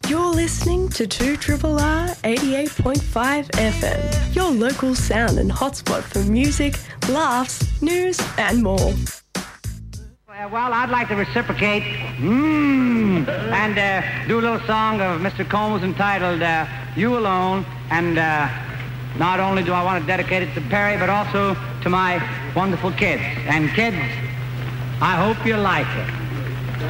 You're listening to 2RRR 88.5 FM, your local sound and hotspot for music, laughs, news and more. Well, I'd like to reciprocate and do a little song of Mr. Combs entitled You Alone. And not only do I want to dedicate it to Perry, but also to my wonderful kids. And kids, I hope you like it.